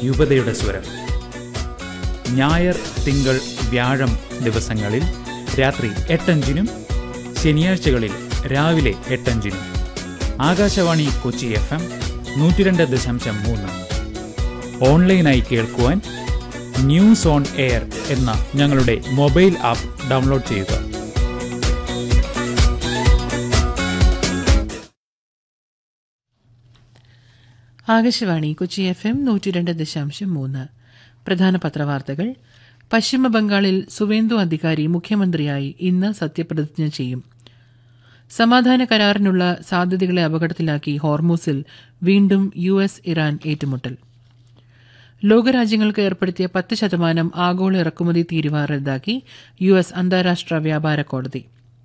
യുവതയുടെ സ്വരം. ഞായർ, തിങ്കൾ, വ്യാഴം ദിവസങ്ങളിൽ രാത്രി 8:05 ശനിയാഴ്ചകളിൽ രാവിലെ 8:05. ആകാശവാണി കൊച്ചി FM 102.3. ഓൺലൈനായി കേൾക്കുവാൻ ന്യൂസ് ഓൺ എയർ എന്ന ഞങ്ങളുടെ മൊബൈൽ ആപ്പ് ഡൗൺലോഡ് ചെയ്യുക. ആകാശവാണി കൊച്ചി FM 102.3. പ്രധാന പത്രവാർത്തകൾ. പശ്ചിമ ബംഗാളിൽ സുവേന്ദു അധികാരി മുഖ്യമന്ത്രിയായി ഇന്ന് സത്യപ്രതിജ്ഞ ചെയ്യും. സമാധാന കരാറിനുള്ള സാധ്യതകളെ അപകടത്തിലാക്കി ഹോർമൂസിൽ വീണ്ടും US ഇറാൻ ഏറ്റുമുട്ടൽ. ലോകരാജ്യങ്ങൾക്ക് ഏർപ്പെടുത്തിയ 10% ആഗോള ഇറക്കുമതി തീരുവ റദ്ദാക്കി US അന്താരാഷ്ട്ര വ്യാപാര കോടതി.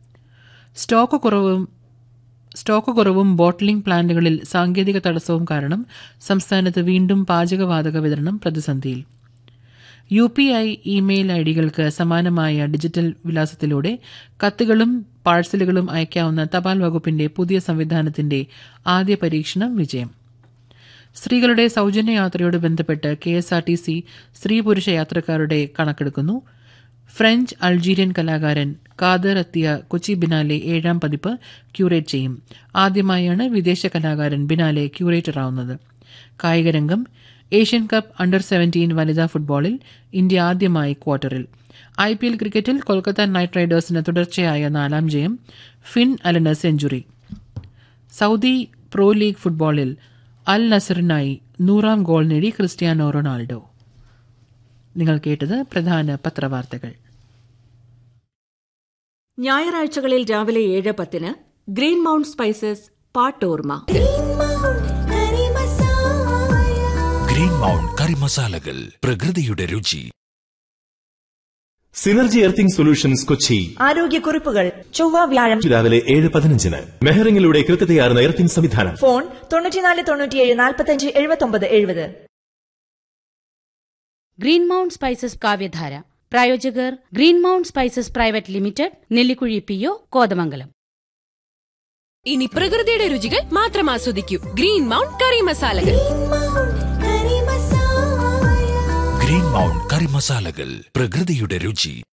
സ്റ്റോക്ക് കുറവും ബോട്ട്ലിംഗ് പ്ലാന്റുകളിൽ സാങ്കേതിക തടസ്സവും കാരണം സംസ്ഥാനത്ത് വീണ്ടും പാചകവാതക വിതരണം പ്രതിസന്ധിയിൽ. UPI ഇമെയിൽ ഐഡികൾക്ക് സമാനമായ ഡിജിറ്റൽ വിലാസത്തിലൂടെ കത്തുകളും പാഴ്സലുകളും അയക്കാവുന്ന തപാൽ വകുപ്പിന്റെ പുതിയ സംവിധാനത്തിന്റെ ആദ്യ പരീക്ഷണം വിജയം. സ്ത്രീകളുടെ സൌജന്യ യാത്രയോട് ബന്ധപ്പെട്ട് KSRTC സ്ത്രീ പുരുഷ യാത്രക്കാരുടെ കണക്കെടുക്കുന്നു. ഫ്രഞ്ച് അൾജീരിയൻ കലാകാരൻ കാദർ അത്തിയ കൊച്ചി ബിനാലെ 7ാം പതിപ്പ് ക്യൂറേറ്റ് ചെയ്യും. ആദ്യമായാണ് വിദേശ കലാകാരൻ ബിനാലെ ക്യൂറേറ്ററാവുന്നത്. കായികരംഗം. ഏഷ്യൻ കപ്പ് അണ്ടർ-17 വനിതാ ഫുട്ബോളിൽ ഇന്ത്യ ആദ്യമായി ക്വാർട്ടറിൽ. IPL ക്രിക്കറ്റിൽ കൊൽക്കത്ത നൈറ്റ് റൈഡേഴ്സിന് തുടർച്ചയായ 4ാം ജയം. Fin അലന് century. Saudi pro league ഫുട്ബോളിൽ അൽ നസറിനായി 100ാം ഗോൾ നേടി ക്രിസ്ത്യാനോ റൊണാൾഡോ. നിങ്ങൾ കേട്ടത് പ്രധാന പത്രവാർത്തകൾ. ഞായറാഴ്ചകളിൽ രാവിലെ 7:10 green mount spices പാട്ടോർമ. Green mount കറി മസാലകൾ, പ്രകൃതിയുടെ രുചി. Synergy earthing solutions Kochi. ആരോഗ്യക്കുറിപ്പുകൾ ചൊവ്വ വ്യാഴം രാവിലെ 7:15 മെഹറിംഗിലൂടെ കൃത്യതയാർന്ന എർത്തിംഗ് സംവിധാനം. ഫോൺ 94 97 45 79 70. ഗ്രീൻ മൗണ്ട് സ്പൈസസ് കാവ്യധാര. പ്രായോജകർ green mount spices private limited, Nellikuzhi PO, Kothamangalam. ഇനി പ്രകൃതിയുടെ രുചികൾ മാത്രം ആസ്വദിക്കൂ. ഗ്രീൻ മൗണ്ട് കറി മസാലകൾ. ഗ്രീൻ മൗണ്ട് കറി മസാലകൾ, പ്രകൃതിയുടെ രുചി.